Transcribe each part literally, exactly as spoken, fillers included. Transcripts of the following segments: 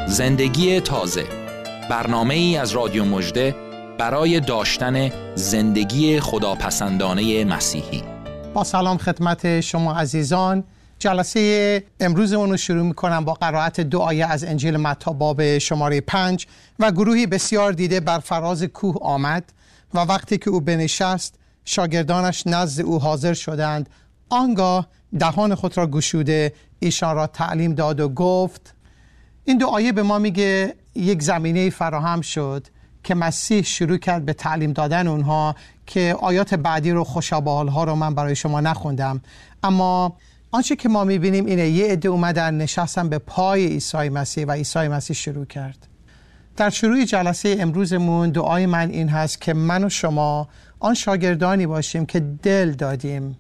زندگی تازه، برنامه ای از رادیو مژده برای داشتن زندگی خداپسندانه مسیحی. با سلام خدمت شما عزیزان. جلسه امروزمون رو شروع می‌کنم با قرائت دو آیه از انجیل متی باب شماره پنج. و گروهی بسیار دیده بر فراز کوه آمد و وقتی که او بنشست شاگردانش نزد او حاضر شدند. آنگاه دهان خود را گشوده ایشان را تعلیم داد و گفت. این دو آیه به ما میگه یک زمینه فراهم شد که مسیح شروع کرد به تعلیم دادن اونها، که آیات بعدی رو خوشابال ها رو من برای شما نخوندم، اما آنچه که ما میبینیم اینه یه عده اومدن نشستن به پای عیسی مسیح و عیسی مسیح شروع کرد. در شروع جلسه امروزمون دعای من این هست که من و شما آن شاگردانی باشیم که دل دادیم،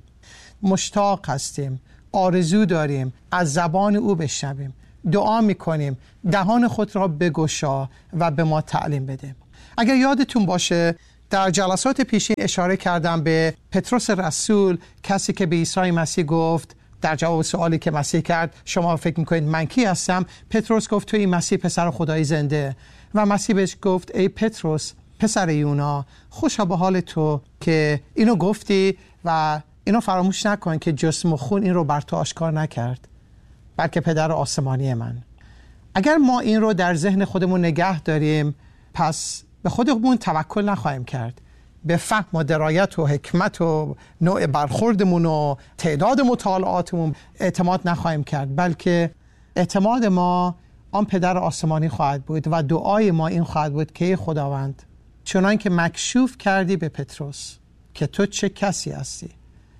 مشتاق هستیم، آرزو داریم از زبان او بشنویم. دعا میکنیم دهان خود را بگشا و به ما تعلیم بده. اگر یادتون باشه در جلسات پیشین اشاره کردم به پتروس رسول، کسی که به عیسی مسیح گفت در جواب سوالی که مسیح کرد شما فکر میکنید من کی هستم؟ پتروس گفت تو این مسیح پسر خدای زنده. و مسیح بهش گفت ای پتروس پسر یونا، خوشا به حال تو که اینو گفتی و اینو فراموش نکن که جسم و خون این رو بر تو آشکار نکرد، بلکه پدر آسمانی من. اگر ما این رو در ذهن خودمون نگه داریم، پس به خودمون توکل نخواهیم کرد، به فهم و درایت و حکمت و نوع برخوردمون و تعداد مطالعاتمون اعتماد نخواهیم کرد، بلکه اعتماد ما آن پدر آسمانی خواهد بود و دعای ما این خواهد بود که خداوند چنان که مکشوف کردی به پتروس که تو چه کسی هستی،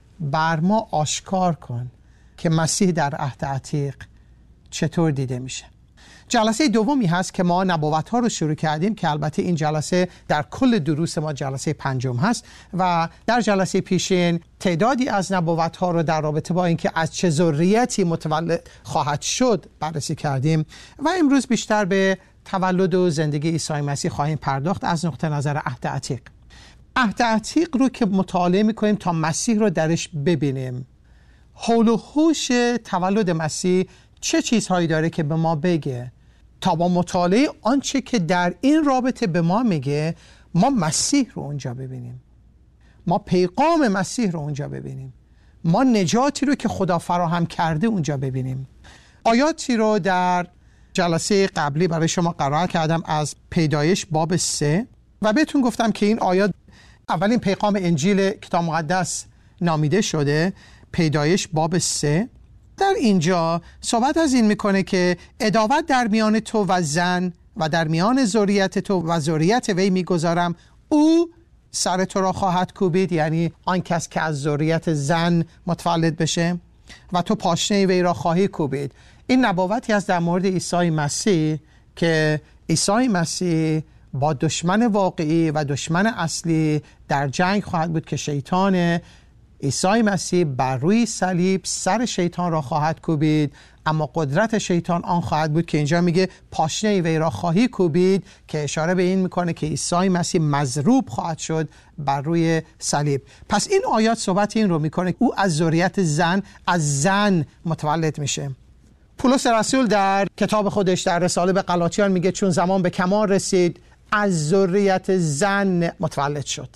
بر ما آشکار کن که مسیح در عهد عتیق چطور دیده میشه. جلسه دومی هست که ما نبوت ها رو شروع کردیم، که البته این جلسه در کل دروس ما جلسه پنجم هست و در جلسه پیشین تعدادی از نبوت ها رو در رابطه با اینکه از چه ذریتی متولد خواهد شد بررسی کردیم و امروز بیشتر به تولد و زندگی عیسی مسیح خواهیم پرداخت از نقطه نظر عهد عتیق. عهد عتیق رو که مطالعه میکنیم تا مسیح رو درش ببینیم، حول و حوش تولد مسیح چه چیزهایی داره که به ما بگه، تا با مطالعه آنچه که در این رابطه به ما میگه ما مسیح رو اونجا ببینیم، ما پیغام مسیح رو اونجا ببینیم، ما نجاتی رو که خدا فراهم کرده اونجا ببینیم. آیاتی رو در جلسه قبلی برای شما قرائت کردم از پیدایش باب سه و بهتون گفتم که این آیات اولین پیغام انجیل کتاب مقدس نامیده شده. پیدایش باب سه در اینجا صحبت از این میکنه که عداوت در میان تو و زن و در میان ذریت تو و ذریت وی میگذارم، او سر تو را خواهد کوبید، یعنی آن کس که از ذریت زن متولد بشه، و تو پاشنه وی را خواهی کوبید. این نبوتی است در مورد عیسی مسیح که عیسی مسیح با دشمن واقعی و دشمن اصلی در جنگ خواهد بود که شیطانه. عیسی مسیح بر روی صلیب سر شیطان را خواهد کوبید، اما قدرت شیطان آن خواهد بود که اینجا میگه پاشنه وی را خواهی کوبید، که اشاره به این میکنه که عیسی مسیح مضروب خواهد شد بر روی صلیب. پس این آیات صحبت این رو میکنه او از ذریت زن از زن متولد میشه. پولس رسول در کتاب خودش در رساله به غلاطیان میگه چون زمان به کمال رسید از ذریت زن متولد شد.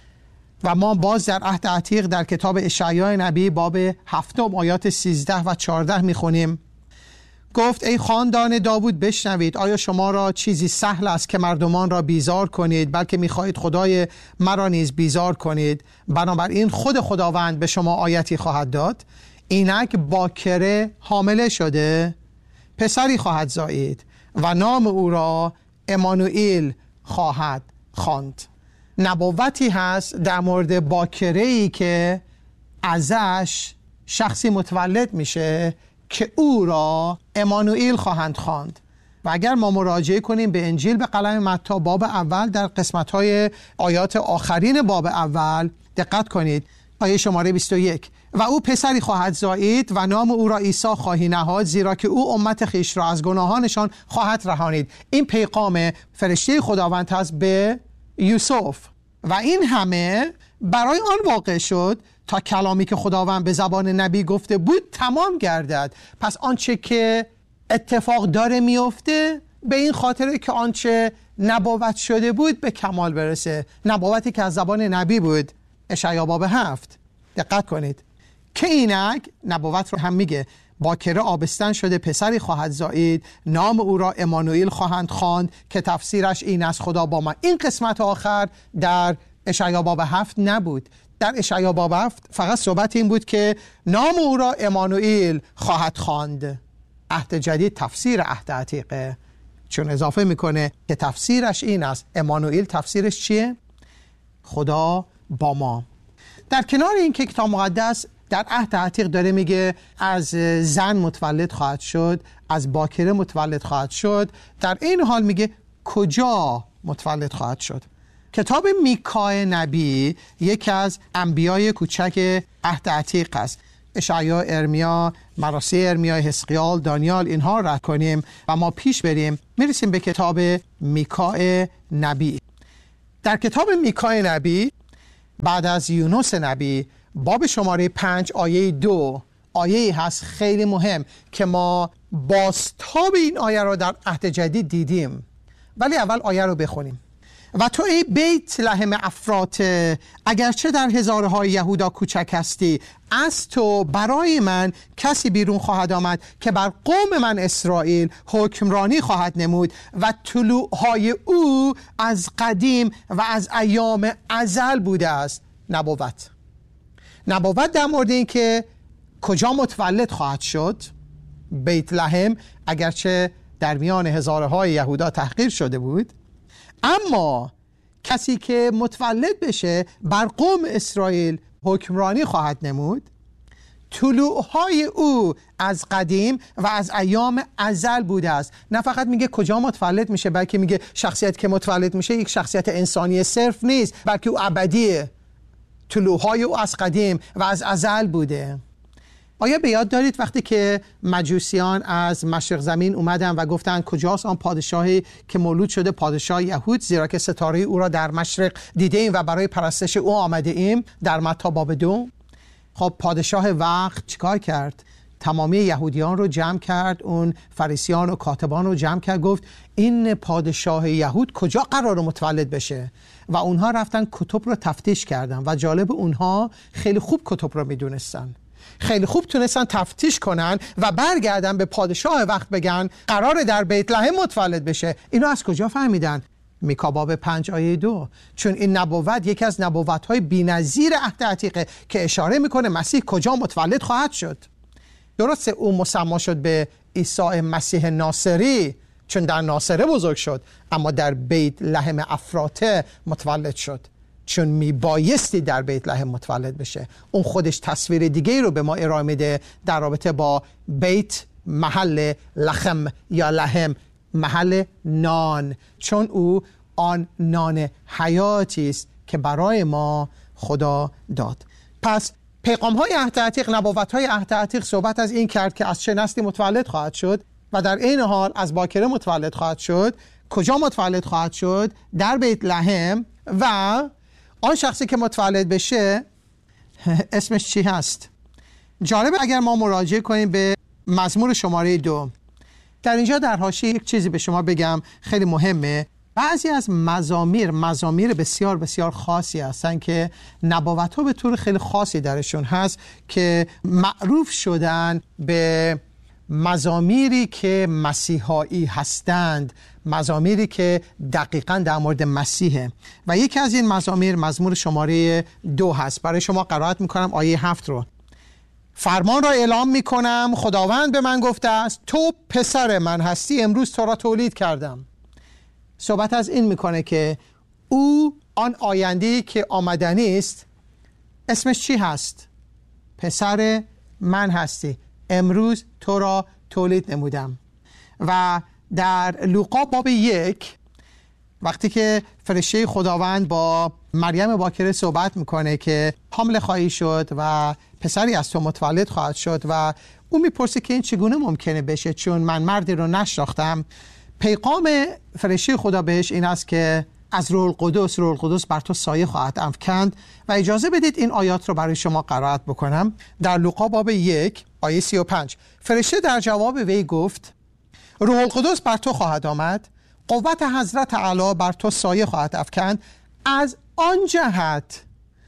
و ما باز در عهد عتیق در کتاب اشعیا نبی باب هفتم آیات سیزده و چهارده میخونیم. گفت ای خاندان داوود بشنوید، آیا شما را چیزی سهل است که مردمان را بیزار کنید، بلکه میخواهید خدای مرا نیز بیزار کنید؟ بنابراین خود خداوند به شما آیتی خواهد داد، اینک باکره حامله شده پسری خواهد زایید و نام او را امانوئیل خواهد خواند. نبوتی هست در مورد باکره‌ای که ازش شخصی متولد میشه که او را امانوئیل خواهند خواند. و اگر ما مراجعه کنیم به انجیل به قلم متی باب اول در قسمت‌های آیات آخرین باب اول دقت کنید. آیه شماره بیست و یک: و او پسری خواهد زایید و نام او را عیسی خواهی نهاد، زیرا که او امت خویش را از گناهانشان خواهد رهانید. این پیغام فرشته خداوند هست به یوسف و این همه برای آن واقع شد تا کلامی که خداوند به زبان نبی گفته بود تمام گردد. پس آنچه که اتفاق داره میفته به این خاطر که آنچه نبوت شده بود به کمال برسه. نبوتی که از زبان نبی بود، اشعیا باب هفت. دقت کنید که اینک نبوت رو هم میگه باکره آبستن شده پسری خواهد زایید، نام او را امانوئیل خواهند خواند که تفسیرش این است خدا با من. این قسمت آخر در اشعیا باب هفت نبود. در اشعیا باب هفت فقط صحبت این بود که نام او را امانوئیل خواهد خواند. عهد جدید تفسیر عهد عتیقه، چون اضافه میکنه که تفسیرش این است. امانوئیل تفسیرش چیه؟ خدا با ما. در کنار این که کتاب مقدس در عهد عتیق داره میگه از زن متولد خواهد شد، از باکره متولد خواهد شد، در این حال میگه کجا متولد خواهد شد. کتاب میکا نبی یکی از انبیای کوچک عهد عتیق است. اشعیا، ارمیا، مراثی ارمیا، حزقیال، دانیال، اینها رد کنیم و ما پیش بریم، میرسیم به کتاب میکا نبی. در کتاب میکا نبی بعد از یونس نبی باب شماره پنج آیه دو آیه هست خیلی مهم که ما بازتاب این آیه رو در عهد جدید دیدیم، ولی اول آیه رو بخونیم. و تو ای بیت لحم افراته، اگرچه در هزاره های یهودا کوچک هستی، از تو برای من کسی بیرون خواهد آمد که بر قوم من اسرائیل حکمرانی خواهد نمود و طلوعهای او از قدیم و از ایام ازل بوده است. نبوت نبوت در مورد این که کجا متولد خواهد شد. بیت لحم اگرچه در میان هزاره های یهودا تحقیر شده بود، اما کسی که متولد بشه بر قوم اسرائیل حکمرانی خواهد نمود. طلوعهای او از قدیم و از ایام ازل بوده است. نه فقط میگه کجا متولد میشه، بلکه میگه شخصیت که متولد میشه یک شخصیت انسانی صرف نیست، بلکه او ابدیه. طلوعهای او از قدیم و از ازل بوده. آیا به یاد دارید وقتی که مجوسیان از مشرق زمین اومدن و گفتن کجاست آن پادشاهی که مولود شده پادشاه یهود، زیرا که ستاره او را در مشرق دیده ایم و برای پرستش او آمده ایم، در متی باب دو. خب پادشاه وقت چیکار کرد؟ تمامی یهودیان رو جمع کرد، اون فریسیان و کاتبان رو جمع کرد، گفت این پادشاه یهود کجا قرار متولد بشه؟ و اونها رفتن کتب رو تفتیش کردن و جالب اونها خیلی خوب کتب رو میدونستن، خیلی خوب تونستن تفتیش کنن و برگردن به پادشاه وقت بگن قرار در بیت لحم متولد بشه. اینو از کجا فهمیدن؟ میکا باب پنج آیه دو. چون این نبوت یکی از نبوت‌های بی‌نظیر عهد عتیقه که اشاره میکنه مسیح کجا متولد خواهد شد. درسته او مسما شد به عیسی مسیح ناصری چون در ناصره بزرگ شد، اما در بیت لحم افراته متولد شد چون میبایستی در بیت لحم متولد بشه. اون خودش تصویر دیگه رو به ما ارائه میده در رابطه با بیت، محل لحم یا لحم، محل نان، چون او آن نان حیاتی است که برای ما خدا داد. پس پیغام های عهد عتیق، نبوت های عهد عتیق صحبت از این کرد که از چه نسلی متولد خواهد شد و در این حال از باکره متولد خواهد شد. کجا متولد خواهد شد؟ در بیت لحم. و آن شخصی که متولد بشه اسمش چی هست؟ جالبه اگر ما مراجعه کنیم به مزمور شماره دو. در اینجا در حاشیه یک چیزی به شما بگم خیلی مهمه. بعضی از مزامیر مزامیر بسیار بسیار خاصی هستن که نبوت ها به طور خیلی خاصی درشون هست که معروف شدن به مزامیری که مسیحایی هستند، مزامیری که دقیقاً در مورد مسیحه. و یکی از این مزامیر مزمور شماره دو هست. برای شما قرائت میکنم آیه هفت رو. فرمان را اعلام میکنم، خداوند به من گفته است تو پسر من هستی، امروز تو را تولید کردم. صحبت از این میکنه که او آن آینده‌ای که آمدنی است اسمش چی هست؟ پسر من هستی، امروز تو را تولید نمودم. و در لوقا باب یک وقتی که فرشته خداوند با مریم باکره صحبت میکنه که حامل خواهی شد و پسری از تو متولد خواهد شد و او میپرسه که این چگونه ممکنه بشه چون من مردی رو نشناختم، پیغام فرشته خدا بهش این است که از روح القدس روح القدس بر تو سایه خواهد افکند. و اجازه بدید این آیات رو برای شما قرائت بکنم. در لوقا باب یک آیه سی و پنج فرشته در جواب وی گفت روح القدس بر تو خواهد آمد، قوت حضرت اعلی بر تو سایه خواهد افکند. از آن جهت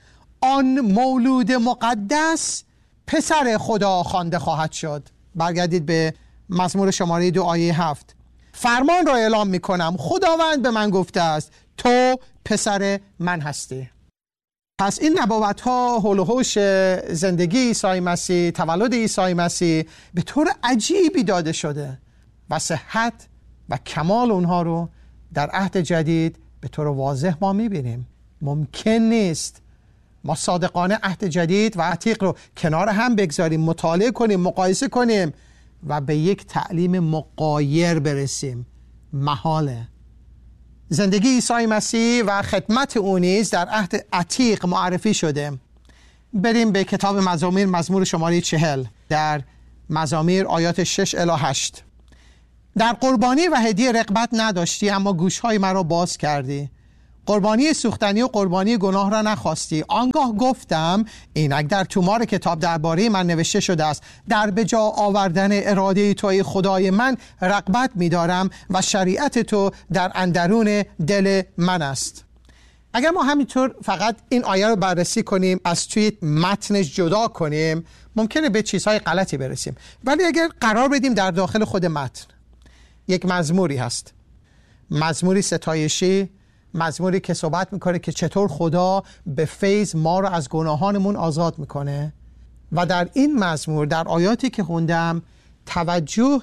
آن مولود مقدس پسر خدا خوانده خواهد شد. برگردید به مزمور شماره دو آیه هفت. فرمان را اعلام می کنم، خداوند به من گفته است تو پسر من هستی. پس این نبوت ها حول و حوش زندگی عیسی مسیح، تولد عیسی مسیح به طور عجیبی داده شده و صحت و کمال اونها رو در عهد جدید به طور واضح ما میبینیم. ممکن نیست ما صادقانه عهد جدید و عتیق رو کنار هم بگذاریم، مطالعه کنیم، مقایسه کنیم و به یک تعلیم مغایر برسیم. محاله. زندگی عیسی مسیح و خدمت او نیز در عهد عتیق معرفی شده. بریم به کتاب مزامیر، مزمور شماره چهل، در مزامیر آیات شش الی هشت. در قربانی و هدیه رغبت نداشتی، اما گوشهای مرا باز کردی. قربانی سوختنی و قربانی گناه را نخواستی. آنگاه گفتم اینک در تومار کتاب درباره من نوشته شده است، در به جا آوردن اراده توی خدای من رغبت می‌دارم و شریعت تو در اندرون دل من است. اگر ما همینطور فقط این آیه رو بررسی کنیم، از توی متنش جدا کنیم، ممکنه به چیزهای غلطی برسیم. ولی اگر قرار بدیم در داخل خود متن، یک مزموری هست، مزموری ستایشی، مزموری که صحبت میکنه که چطور خدا به فیض ما رو از گناهانمون آزاد میکنه. و در این مزمور، در آیاتی که خوندم، توجه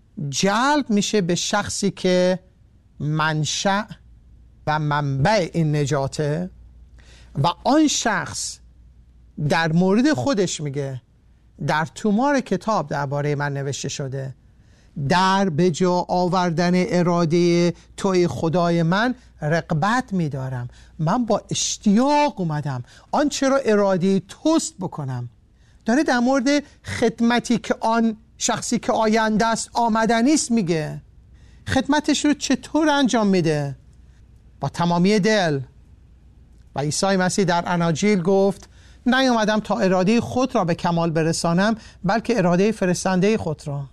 جلب میشه به شخصی که منشأ و منبع این نجاته و آن شخص در مورد خودش میگه در تومار کتاب درباره من نوشته شده، در به جا آوردن اراده توی خدای من رغبت می‌دارم. من با اشتیاق اومدم آنچه را اراده توست بکنم. داره در مورد خدمتی که آن شخصی که آینده است آمدنی است میگه. خدمتش رو چطور انجام میده؟ با تمامی دل. و عیسی مسیح در اناجیل گفت نیامدم تا اراده خود را به کمال برسانم، بلکه اراده فرستنده خود را.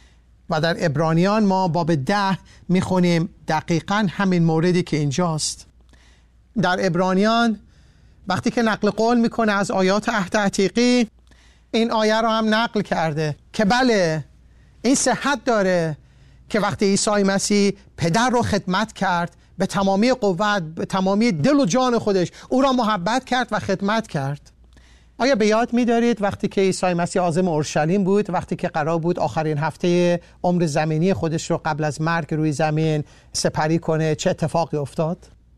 و در عبرانیان ما باب ده میخونیم دقیقاً همین موردی که اینجاست. در عبرانیان وقتی که نقل قول میکنه از آیات عهد عتیقی، این آیه رو هم نقل کرده که بله این صحت داره که وقتی عیسی مسیح پدر رو خدمت کرد به تمامی قوت، به تمامی دل و جان خودش او را محبت کرد و خدمت کرد. آیا به یاد می‌دارید وقتی که عیسی مسیح عازم اورشلیم بود، وقتی که قرار بود آخرین هفته عمر زمینی خودش رو قبل از مرگ روی زمین سپری کنه، چه اتفاقی افتاد؟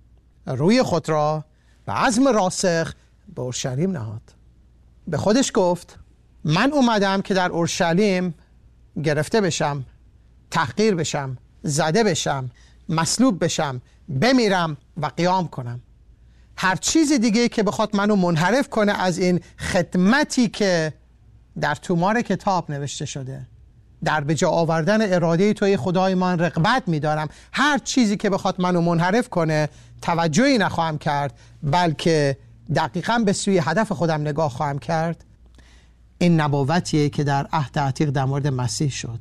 روی خود را و عزم راسخ به اورشلیم نهاد. به خودش گفت من اومدم که در اورشلیم گرفته بشم، تحقیر بشم، زده بشم، مصلوب بشم، بمیرم و قیام کنم. هر چیز دیگه که بخواد منو منحرف کنه از این خدمتی که در تومار کتاب نوشته شده، در به جا آوردن اراده توی خدای من رغبت می‌دارم، هر چیزی که بخواد منو منحرف کنه توجهی نخواهم کرد، بلکه دقیقاً به سوی هدف خودم نگاه خواهم کرد. این نبوتیه که در عهد عتیق در مورد مسیح شد.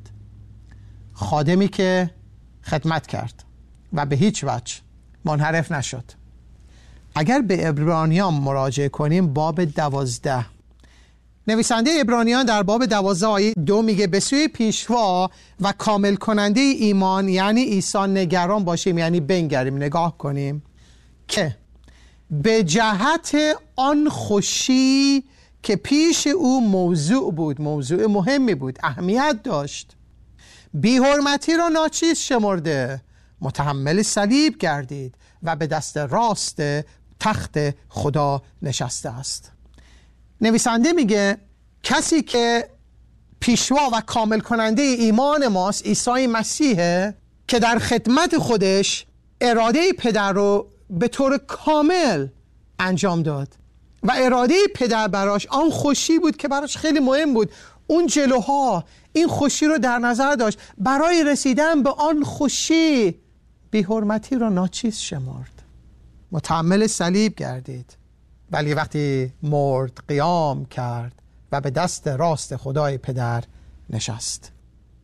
خادمی که خدمت کرد و به هیچ وجه منحرف نشد. اگر به عبرانیان مراجعه کنیم باب دوازده، نویسنده عبرانیان در باب دوازده آیه دو میگه به سوی پیشوا و کامل کننده ایمان یعنی عیسی نگران باشیم، یعنی بنگریم، نگاه کنیم که به جهت آن خوشی که پیش او موضوع بود، موضوع مهمی بود، اهمیت داشت، بی حرمتی را ناچیز شمرده، متحمل صلیب گردید و به دست راست تخت خدا نشسته است. نویسنده میگه کسی که پیشوا و کامل کننده ایمان ماست عیسی مسیحه که در خدمت خودش اراده پدر رو به طور کامل انجام داد و اراده پدر براش آن خوشی بود که براش خیلی مهم بود. اون جلوها این خوشی رو در نظر داشت. برای رسیدن به آن خوشی بی حرمتی را ناچیز شمرد، متحمل صلیب گردید، ولی وقتی مرد قیام کرد و به دست راست خدای پدر نشست.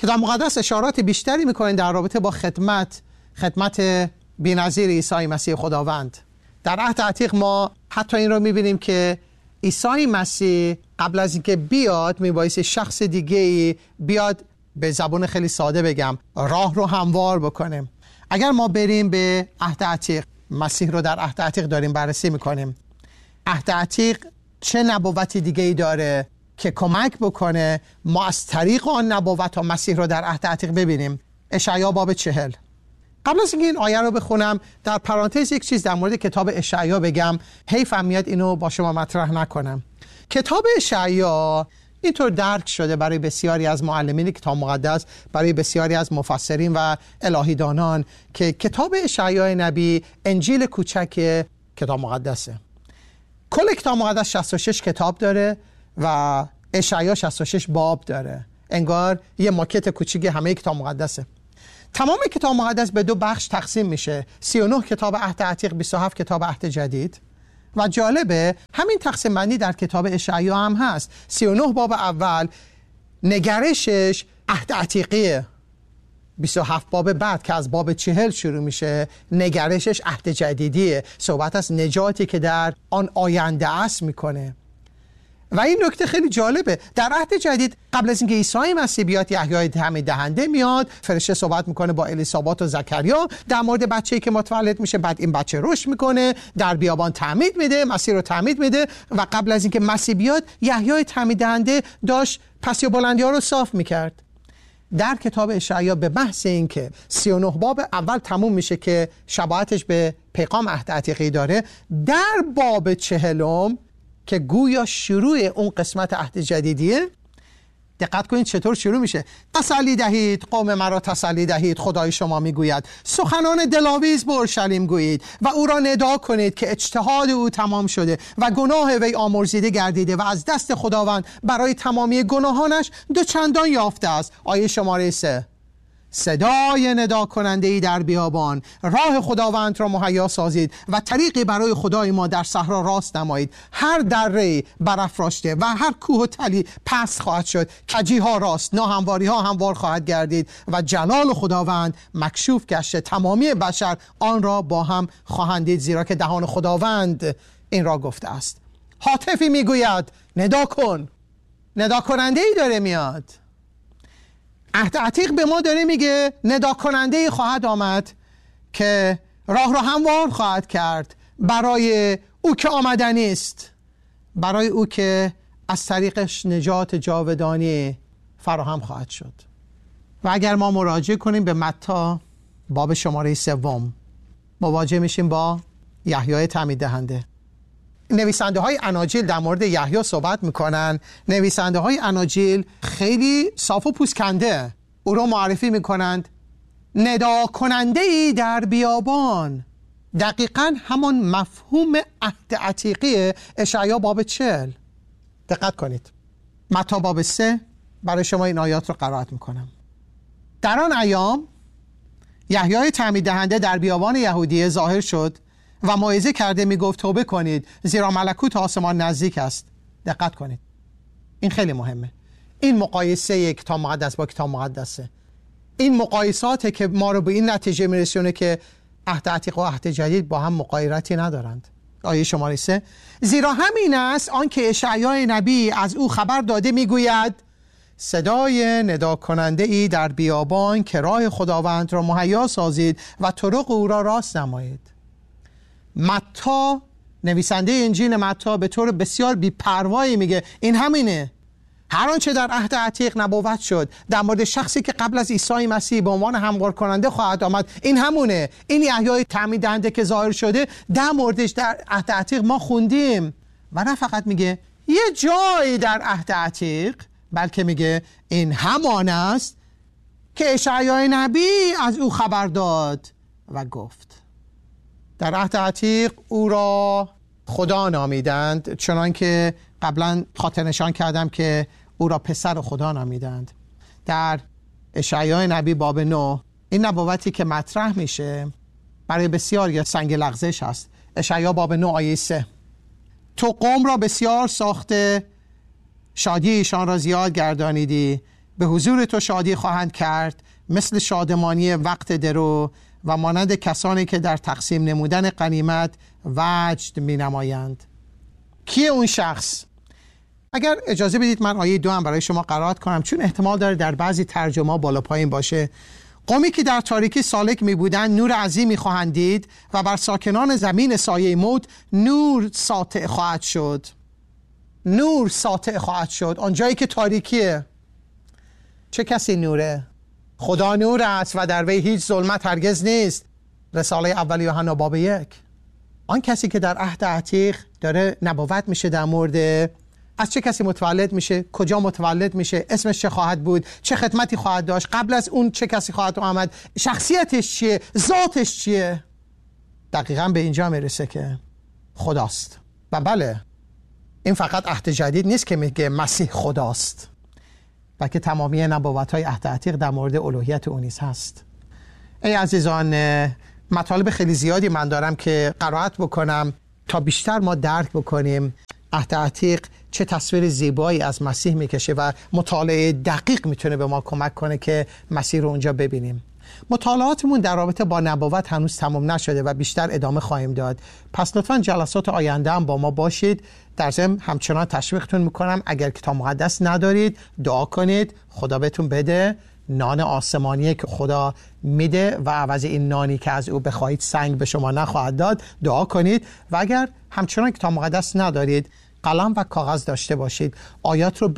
کتاب مقدس اشارات بیشتری میکنه در رابطه با خدمت خدمت بی‌نظیر عیسی مسیح خداوند. در عهد عتیق ما حتی این رو میبینیم که عیسی مسیح قبل از اینکه بیاد میبایستی شخص دیگه بیاد، به زبان خیلی ساده بگم، راه رو هموار بکنه. اگر ما بریم به عهد عتیق، مسیح رو در عهد عتیق داریم بررسی میکنیم، عهد عتیق چه نبوتی دیگه ای داره که کمک بکنه ما از طریق آن نبوت ها مسیح رو در عهد عتیق ببینیم. اشعیا باب چهل. قبل از اینکه این آیه رو بخونم در پرانتز یک چیز در مورد کتاب اشعیا بگم، حیف میاد اینو با شما مطرح نکنم. کتاب اشعیا اینطور درک شده برای بسیاری از معلمین کتاب مقدس، برای بسیاری از مفسرین و الهیدانان، که کتاب اشعیا نبی انجیل کوچک کتاب مقدسه. کل کتاب مقدس شصت و شش کتاب داره و اشعیا شصت و شش باب داره، انگار یه ماکت کوچیک همه کتاب مقدسه. تمام کتاب مقدس به دو بخش تقسیم میشه، سی و نه کتاب عهد عتیق، بیست و هفت کتاب عهد جدید. و جالبه همین تقسیم بندی در کتاب اشعیا هم هست. سی و نه باب اول نگرشش عهد عتیقیه، بیست و هفت باب بعد که از باب چهل شروع میشه نگرشش عهد جدیدیه، صحبت از نجاتی که در آن آینده است میکنه. و این نکته خیلی جالبه، در عهد جدید قبل از اینکه عیسی مسیح بیاد یحیای تعمید دهنده میاد، فرشته صحبت میکنه با الیسابات و زکریا در مورد بچه‌ای که متولد میشه، بعد این بچه رشد میکنه، در بیابان تعمید میده، مسیح رو تعمید میده. و قبل از اینکه مسیح بیاد یحیای تعمید دهنده داشت پستی و بلندی ها رو صاف میکرد. در کتاب اشعیا به محض اینکه سی و نه باب اول تموم میشه که شباهتش به پیغام عهد عتیقی داره، در باب چهلم که گویا شروع اون قسمت عهد جدیدیه، دقت کنید چطور شروع میشه. تسلی دهید قوم مرا، تسلی دهید، خدای شما میگوید سخنان دلاویز به اورشلیم گویید و او را ندا کنید که اجتهاد او تمام شده و گناه وی آمرزیده گردیده و از دست خداوند برای تمامی گناهانش دو چندان یافته است. آیه شماره سه. صدای ندا کننده ای در بیابان، راه خداوند را مهیا سازید و طریقی برای خدای ما در صحرا راست نمایید. هر دره برافراشته و هر کوه و تلی پست خواهد شد، کجی ها راست، ناهمواری ها هموار خواهد گردید و جلال خداوند مکشوف گشته، تمامی بشر آن را با هم خواهند دید، زیرا که دهان خداوند این را گفته است. هاتفی میگوید ندا کن، ندا کننده ای داره میاد. عهد عتیق به ما داره میگه ندا کننده خواهد آمد که راه را هموار خواهد کرد برای او که آمدنی است، برای او که از طریقش نجات جاودانی فراهم خواهد شد. و اگر ما مراجعه کنیم به متی باب شماره سوم، مواجه میشیم با یحیای تعمید دهنده. نویسنده های اناجیل در مورد یحیی صحبت میکنن. نویسنده های اناجیل خیلی صاف و پوسکنده او رو معرفی میکنند، ندا کننده ای در بیابان. دقیقاً همان مفهوم عهد عتیقی اشعیا باب چهل. دقت کنید، متی باب سه برای شما این آیات رو قرائت میکنم. در آن ایام یحیای تعمید دهنده در بیابان یهودیه ظاهر شد و موعظه کرده میگفت توبه کنید زیرا ملکوت آسمان نزدیک است. دقت کنید، این خیلی مهمه. این مقایسه کتاب مقدس با کتاب مقدسه. این مقایساته که ما رو به این نتیجه میرسونه که عهد عتیق و عهد جدید با هم مغایرتی ندارند. آیه شماره سه، زیرا همین است آنکه اشعیا نبی از او خبر داده میگوید صدای ندا کننده ای در بیابان که راه خداوند را مهیا سازید و طرق او را راست نمایید. متی، نویسنده انجیل متی، به طور بسیار بی‌پروایی میگه این همینه. هر آنچه در عهد عتیق نبوت شد در مورد شخصی که قبل از عیسی مسیح به عنوان هموار کننده خواهد آمد، این همونه. این یحیای تعمید دهنده که ظاهر شده در موردش در عهد عتیق ما خوندیم. و نه فقط میگه یه جایی در عهد عتیق، بلکه میگه این همان است که اشعیا نبی از او خبر داد و گفت. در عهد عتیق او را خدا نامیدند، چنان که قبلا خاطر نشان کردم که او را پسر خدا نامیدند. در اشعیا نبی باب نه این نبوتی که مطرح میشه برای بسیار سنگ لغزش هست. اشعیا باب نه آیه سه، تو قوم را بسیار ساخته، شادی ایشان را زیاد گردانیدی به حضور تو شادی خواهند کرد مثل شادمانی وقت درو و مانند کسانی که در تقسیم نمودن غنیمت وجد می نمایند. کیه اون شخص؟ اگر اجازه بدید من آیه دو هم برای شما قرائت کنم، چون احتمال داره در بعضی ترجمه بالا پایین باشه. قومی که در تاریکی سالک می بودند نور عظیمی خواهند دید و بر ساکنان زمین سایه موت نور ساطع خواهد شد. نور ساطع خواهد شد. آن جایی که تاریکیه. چه کسی نوره؟ خدا نور است و در وی هیچ ظلمت هرگز نیست. رساله اول یوحنا باب یک. آن کسی که در عهد عتیق داره نبوت میشه در مورد از چه کسی متولد میشه، کجا متولد میشه، اسمش چه خواهد بود، چه خدمتی خواهد داشت، قبل از اون چه کسی خواهد آمد، شخصیتش چیه، ذاتش چیه، دقیقاً به اینجا میرسه که خداست. و بله، این فقط عهد جدید نیست که میگه مسیح خداست، بلکه تمامی نبوت‌های عهد عتیق در مورد الوهیت او نیز هست. ای عزیزان، مطالب خیلی زیادی من دارم که قرائت بکنم تا بیشتر ما درک بکنیم عهد عتیق چه تصویر زیبایی از مسیح میکشه و مطالعه دقیق میتونه به ما کمک کنه که مسیح رو اونجا ببینیم. مطالعاتمون در رابطه با نبوت هنوز تمام نشده و بیشتر ادامه خواهیم داد. پس لطفاً جلسات آینده هم با ما باشید. در ضمن همچنان تشویقتون میکنم اگر کتاب مقدس ندارید دعا کنید خدا بهتون بده. نان آسمانیه که خدا میده و عوض این نانی که از او بخواهید سنگ به شما نخواهد داد. دعا کنید. و اگر همچنان کتاب مقدس ندارید قلم و کاغذ داشته باشید، آیات رو